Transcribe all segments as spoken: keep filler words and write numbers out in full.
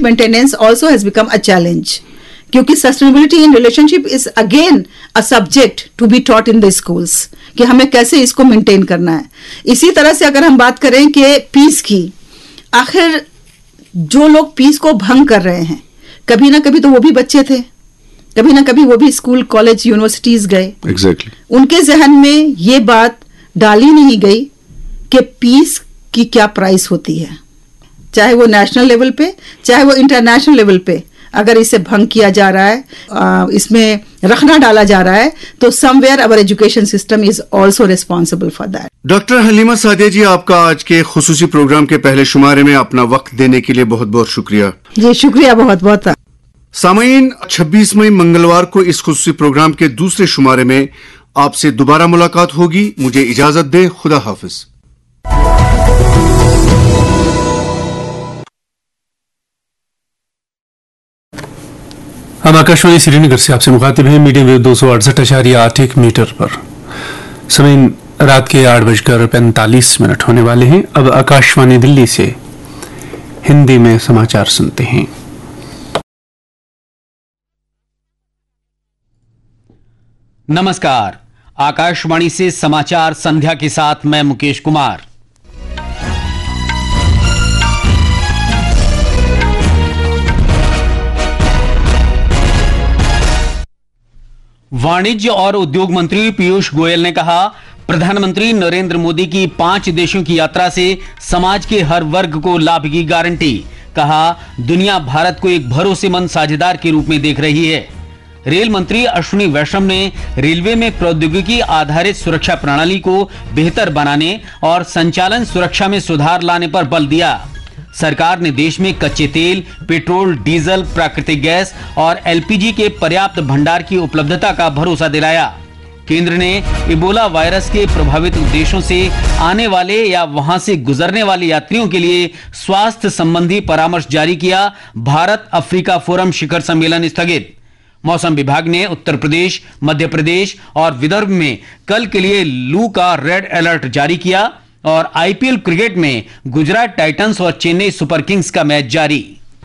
relationship maintenance also has become a challenge. क्योंकि sustainability in relationship is again a subject to be taught in the schools कि हमें कैसे इसको maintain करना है. इसी तरह से अगर हम बात करें कि पीस की, आखिर जो लोग पीस को भंग कर रहे हैं, कभी ना कभी तो वो भी बच्चे थे, कभी ना कभी वो भी स्कूल, कॉलेज, यूनिवर्सिटीज गए. Exactly. उनके जहन में ये बात डाली नहीं गई कि पीस की क्या प्राइस होती है, चाहे वो नेशनल लेवल पे, चाहे वो इंटरनेशनल लेवल पे. अगर इसे भंग किया जा रहा है, आ, इसमें रखना डाला जा रहा है, तो somewhere our education system is also responsible for that. Doctor Halima Sadia जी, आपका आज के खुसूसी प्रोग्राम के पहले शुमारे में अपना वक्त देने के लिए बहुत बहुत शुक्रिया. जी शुक्रिया, बहुत बहुत. सामईन, छब्बीस मई मंगलवार को इस खुसूसी प्रोग्राम के दूसरे शुमारे में आपसे दोबारा मुलाकात होगी. मुझे इजाजत दें. खुदा हाफिज. हम आकाशवाणी श्रीनगर से आपसे मुखातिब हैं मीडियम वेव दो सौ अड़सठ अशारिया आठ एक मीटर पर. समय रात के आठ बजकर पैंतालीस मिनट होने वाले हैं. अब आकाशवाणी दिल्ली से हिंदी में समाचार सुनते हैं. नमस्कार, आकाशवाणी से समाचार संध्या के साथ मैं मुकेश कुमार. वाणिज्य और उद्योग मंत्री पीयूष गोयल ने कहा, प्रधानमंत्री नरेंद्र मोदी की पांच देशों की यात्रा से समाज के हर वर्ग को लाभ की गारंटी. कहा, दुनिया भारत को एक भरोसेमंद साझेदार के रूप में देख रही है. रेल मंत्री अश्विनी वैष्णव ने रेलवे में प्रौद्योगिकी आधारित सुरक्षा प्रणाली को बेहतर बनाने और संचालन सुरक्षा में सुधार लाने पर बल दिया. सरकार ने देश में कच्चे तेल, पेट्रोल, डीजल, प्राकृतिक गैस और एलपीजी के पर्याप्त भंडार की उपलब्धता का भरोसा दिलाया. केंद्र ने इबोला वायरस के प्रभावित देशों से आने वाले या वहां से गुजरने वाले यात्रियों के लिए स्वास्थ्य संबंधी परामर्श जारी किया. भारत अफ्रीका फोरम शिखर सम्मेलन स्थगित. मौसम विभाग ने उत्तर प्रदेश, मध्य प्रदेश और विदर्भ में कल के लिए लू का रेड अलर्ट जारी किया. और आईपीएल क्रिकेट में गुजरात टाइटंस और चेन्नई सुपर किंग्स का मैच जारी.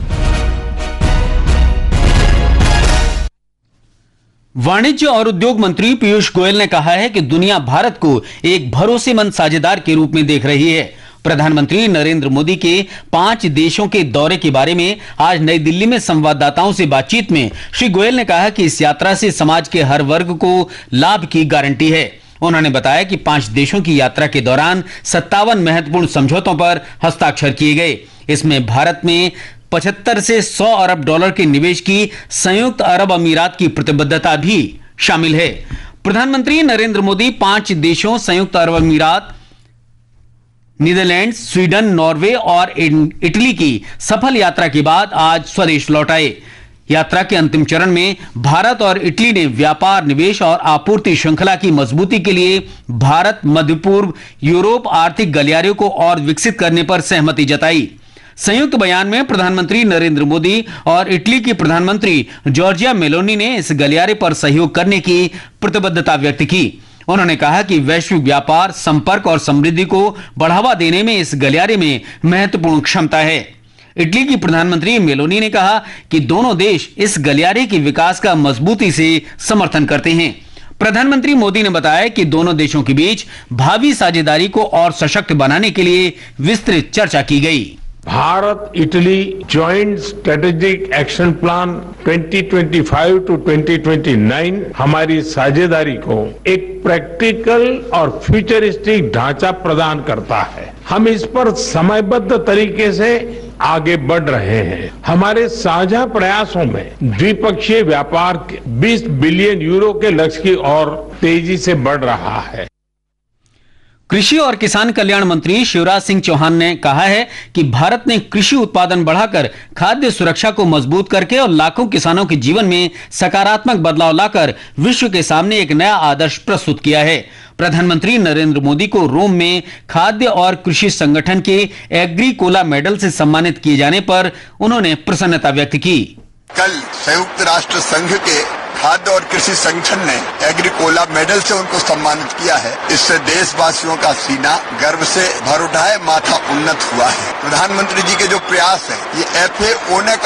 वाणिज्य और उद्योग मंत्री पीयूष गोयल ने कहा है कि दुनिया भारत को एक भरोसेमंद साझेदार के रूप में देख रही है. प्रधानमंत्री नरेंद्र मोदी के पांच देशों के दौरे के बारे में आज नई दिल्ली में संवाददाताओं से बातचीत में श्री गोयल ने कहा कि इस यात्रा से समाज के हर वर्ग को लाभ की गारंटी है. उन्होंने बताया कि पांच देशों की यात्रा के दौरान सत्तावन महत्वपूर्ण समझौतों पर हस्ताक्षर किए गए. इसमें भारत में पचहत्तर से सौ अरब डॉलर के निवेश की संयुक्त अरब अमीरात की प्रतिबद्धता भी शामिल है. प्रधानमंत्री नरेंद्र मोदी पांच देशों संयुक्त अरब अमीरात, नीदरलैंड, स्वीडन, नॉर्वे और इटली की सफल यात्रा के बाद आज स्वदेश लौट आए. यात्रा के अंतिम चरण में भारत और इटली ने व्यापार, निवेश और आपूर्ति श्रृंखला की मजबूती के लिए भारत मध्य पूर्व यूरोप आर्थिक गलियारे को और विकसित करने पर सहमति जताई. संयुक्त बयान में प्रधानमंत्री नरेंद्र मोदी और इटली की प्रधानमंत्री जॉर्जिया मेलोनी ने इस गलियारे पर सहयोग करने की प्रतिबद्धता व्यक्त की. उन्होंने कहा कि वैश्विक व्यापार, संपर्क और समृद्धि को बढ़ावा देने में इस गलियारे में महत्वपूर्ण क्षमता है. इटली की प्रधानमंत्री मेलोनी ने कहा कि दोनों देश इस गलियारे के विकास का मजबूती से समर्थन करते हैं. प्रधानमंत्री मोदी ने बताया कि दोनों देशों के बीच भावी साझेदारी को और सशक्त बनाने के लिए विस्तृत चर्चा की गई. Bharat Italy joint strategic action plan twenty twenty five to twenty twenty nine हमारी साझेदारी को एक प्रैक्टिकल और फ्यूचरिस्टिक ढांचा प्रदान करता है. हम इस पर समयबद्ध तरीके से आगे बढ़ रहे हैं. हमारे साझा प्रयासों में द्विपक्षीय व्यापार के बीस बिलियन यूरो के लक्ष्य की ओर तेजी से बढ़ रहा है. कृषि और किसान कल्याण मंत्री शिवराज सिंह चौहान ने कहा है कि भारत ने कृषि उत्पादन बढ़ाकर खाद्य सुरक्षा को मजबूत करके और लाखों किसानों के जीवन में सकारात्मक बदलाव लाकर विश्व के सामने एक नया आदर्श प्रस्तुत किया है. प्रधानमंत्री नरेंद्र मोदी को रोम में खाद्य और कृषि संगठन के एग्रीकोला मेडल से सम्मानित किए जाने पर उन्होंने प्रसन्नता व्यक्त की. कल संयुक्त राष्ट्र संघ के खाद्य और कृषि संगठन ने एग्रीकोला मेडल से उनको सम्मानित किया है. इससे देशवासियों का सीना गर्व से भर उठा है, माथा उन्नत हुआ है. प्रधानमंत्री जी के जो प्रयास है, ये एफ ए ओ ने